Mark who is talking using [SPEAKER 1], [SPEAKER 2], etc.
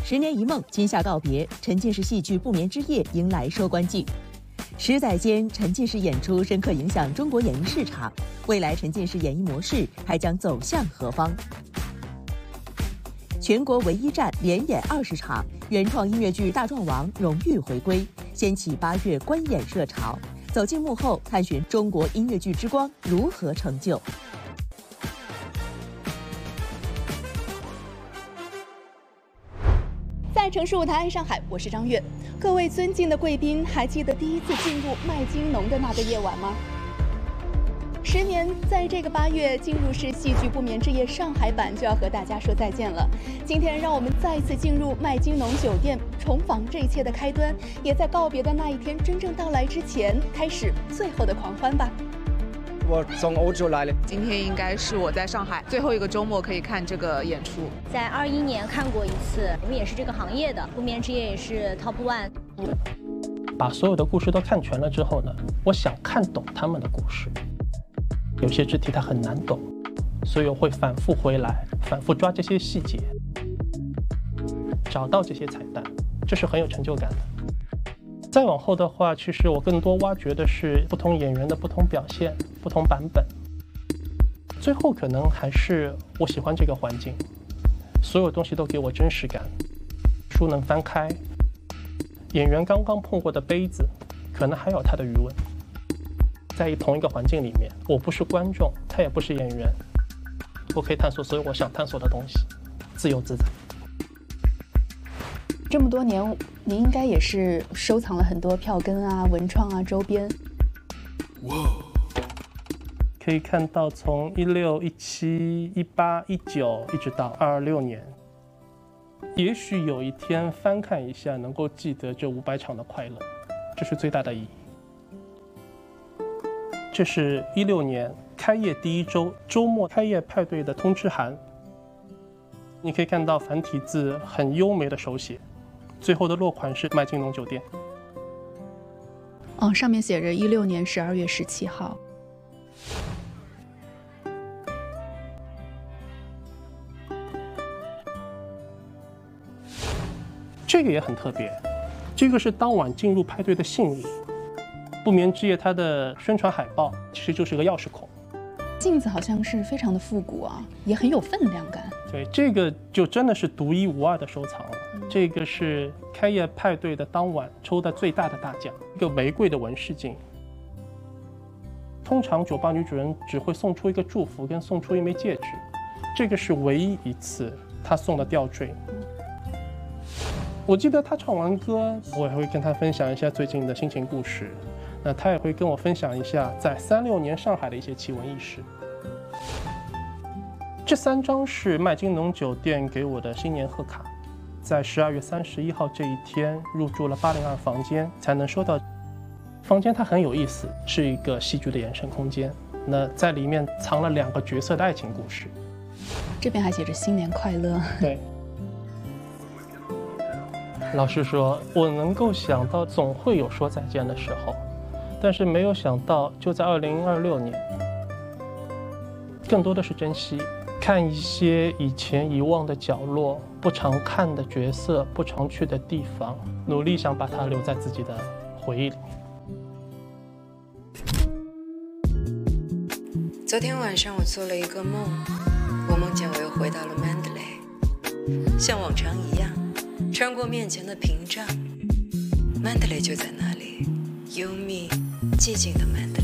[SPEAKER 1] 10年一梦，今夏告别，沉浸式戏剧《不眠之夜》迎来收官季。10载间，沉浸式演出深刻影响中国演艺市场，未来沉浸式演艺模式还将走向何方？全国唯一站连演20场，原创音乐剧《大壮王》荣誉回归，掀起8月观演热潮。走进幕后，探寻中国音乐剧之光如何成就。
[SPEAKER 2] 在城市舞台爱上海，我是张悦。各位尊敬的贵宾，还记得第一次进入麦金农的那个夜晚吗？10年，在这个8月，进入式戏剧《不眠之夜》上海版就要和大家说再见了。今天，让我们再次进入麦金农酒店，重访这一切的开端，也在告别的那一天真正到来之前，开始最后的狂欢吧。
[SPEAKER 3] 我从欧洲来了，
[SPEAKER 4] 今天应该是我在上海最后一个周末可以看这个演出。
[SPEAKER 5] 在21年看过一次，我们也是这个行业的，《不眠之夜》也是 Top 1。
[SPEAKER 6] 把所有的故事都看全了之后呢，我想看懂他们的故事。有些肢体它很难懂，所以我会反复回来，反复抓这些细节，找到这些彩蛋，这是很有成就感的。再往后的话，其实我更多挖掘的是不同演员的不同表现、不同版本。最后可能还是我喜欢这个环境，所有东西都给我真实感。书能翻开，演员刚刚碰过的杯子，可能还有它的余温。在同一个环境里面，我不是观众，他也不是演员，我可以探索所有我想探索的东西，自由自在。
[SPEAKER 2] 这么多年，您应该也是收藏了很多票根啊、文创啊、周边。
[SPEAKER 6] 可以看到从16、17、18、19一直到26年，也许有一天翻看一下，能够记得这500场的快乐，这是最大的意义。这是16年开业第一周周末开业派对的通知函，你可以看到繁体字很优美的手写，最后的落款是麦金农酒店。
[SPEAKER 2] 上面写着16年12月17号。
[SPEAKER 6] 这个也很特别，这个是当晚进入派对的信物。不眠之夜它的宣传海报其实就是个钥匙孔。
[SPEAKER 2] 镜子好像是非常的复古啊，也很有分量感。
[SPEAKER 6] 对，这个就真的是独一无二的收藏了。这个是开业派对的当晚抽的最大的大奖，一个玫瑰的纹饰镜。通常酒吧女主人只会送出一个祝福跟送出一枚戒指，这个是唯一一次她送的吊坠。我记得她唱完歌，我也会跟她分享一下最近的心情故事。那他也会跟我分享一下在36年上海的一些奇闻异事。这3张是麦金农酒店给我的新年贺卡，在12月31号这一天入住了802房间才能收到。房间它很有意思，是一个戏剧的延伸空间。那在里面藏了2个角色的爱情故事。
[SPEAKER 2] 这边还写着新年快乐。
[SPEAKER 6] 对。老实说，我能够想到总会有说再见的时候。但是没有想到，就在2026年，更多的是珍惜，看一些以前遗忘的角落、不常看的角色、不常去的地方，努力想把它留在自己的回忆里
[SPEAKER 7] 面。昨天晚上我做了一个梦，我梦见我又回到了曼德雷，像往常一样，穿过面前的屏障，曼德雷就在那里，幽密寂静的曼德